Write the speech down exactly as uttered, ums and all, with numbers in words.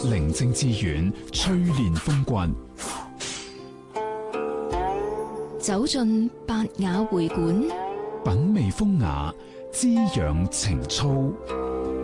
寧靜致遠，淬煉風骨。 走進百雅會館， 品味風雅，滋養情操。